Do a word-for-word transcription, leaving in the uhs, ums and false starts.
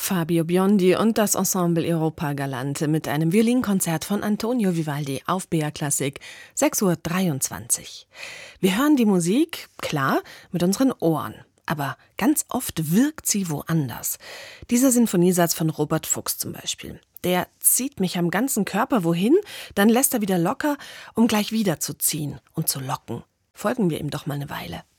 Fabio Biondi und das Ensemble Europa Galante mit einem Violinkonzert von Antonio Vivaldi auf B R Klassik, sechs Uhr dreiundzwanzig. Wir hören die Musik, klar, mit unseren Ohren. Aber ganz oft wirkt sie woanders. Dieser Sinfoniesatz von Robert Fuchs zum Beispiel. Der zieht mich am ganzen Körper wohin, dann lässt er wieder locker, um gleich wieder zu ziehen und zu locken. Folgen wir ihm doch mal eine Weile.